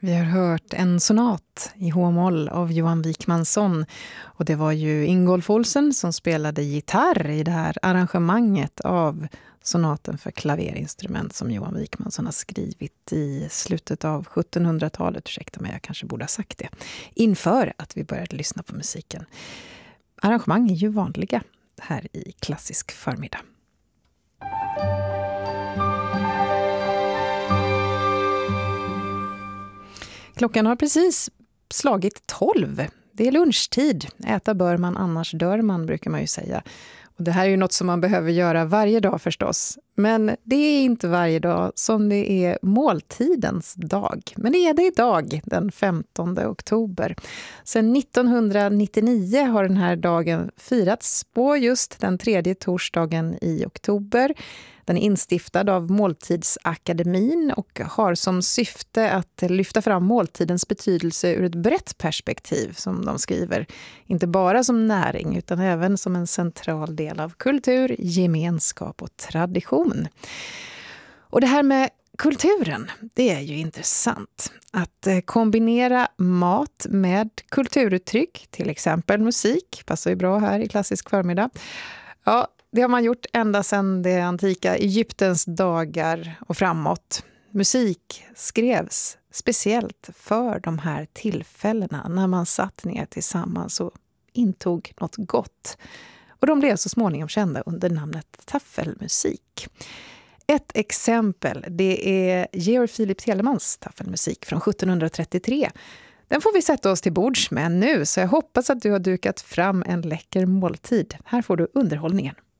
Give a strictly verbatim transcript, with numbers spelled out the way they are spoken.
Vi har hört en sonat i H-moll av Johan Wijkmansson. Och det var ju Ingolf Olsen som spelade gitarr i det här arrangemanget av sonaten för klaverinstrument som Johan Wijkmansson har skrivit i slutet av sjuttonhundratalet. Ursäkta mig, jag kanske borde ha sagt det. Inför att vi började lyssna på musiken. Arrangemang är ju vanliga här i Klassisk förmiddag. Klockan har precis slagit tolv. Det är lunchtid. Äta bör man, annars dör man, brukar man ju säga. Och det här är ju något som man behöver göra varje dag förstås. Men det är inte varje dag som det är måltidens dag. Men det är det idag, den femtonde oktober. Sedan nittonhundranittionio har den här dagen firats på just den tredje torsdagen i oktober. Den är instiftad av Måltidsakademin och har som syfte att lyfta fram måltidens betydelse ur ett brett perspektiv, som de skriver. Inte bara som näring utan även som en central del av kultur, gemenskap och tradition. Och det här med kulturen, det är ju intressant. Att kombinera mat med kulturuttryck, till exempel musik, passar ju bra här i Klassisk förmiddag. Ja, det har man gjort ända sedan det antika Egyptens dagar och framåt. Musik skrevs speciellt för de här tillfällena när man satt ner tillsammans och intog något gott. Och de blev så småningom kända under namnet taffelmusik. Ett exempel, det är Georg Philipp Telemanns taffelmusik från sjuttonhundratrettiotre. Den får vi sätta oss till bords med nu, så jag hoppas att du har dukat fram en läcker måltid. Här får du underhållningen.